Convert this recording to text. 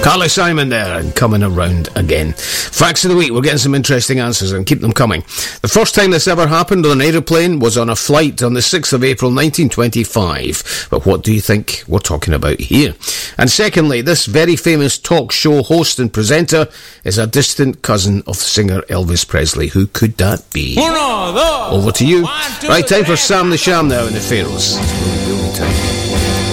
Carly Simon there, and coming around again. Facts of the week, we're getting some interesting answers, and keep them coming. The first time this ever happened on an aeroplane was on a flight on the 6th of April 1925. But what do you think we're talking about here? And secondly, this very famous talk show host and presenter is a distant cousin of singer Elvis Presley. Who could that be? Over to you. Right, time for Sam the Sham now in the Pharaohs. It's really time.